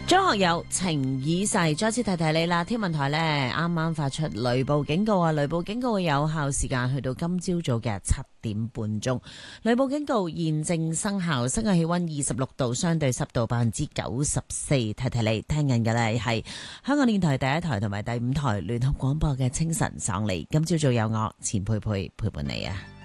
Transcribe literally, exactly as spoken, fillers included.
張學友情已逝，再次提提你啦。天文台呢啱啱發出雷暴警告啊，雷暴警告嘅有效時間去到今朝早嘅七點半鐘。雷暴警告現正生效，室外氣溫二十六度，相對濕度百分之九十四。提提你，聽緊嘅呢係香港電台第一台同埋第五台聯合廣播嘅清晨爽利。今朝早有我錢佩佩陪伴你啊。